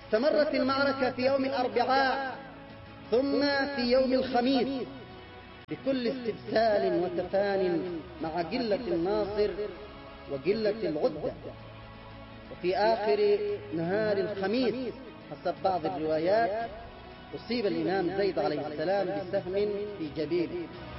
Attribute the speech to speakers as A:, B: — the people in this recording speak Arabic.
A: استمرت المعركة في يوم الأربعاء ثم في يوم الخميس بكل استبسال وتفان مع قلة الناصر وقلة العدة. وفي آخر نهار الخميس حسب بعض الروايات أصيب الإمام زيد عليه السلام بسهم في جبينه.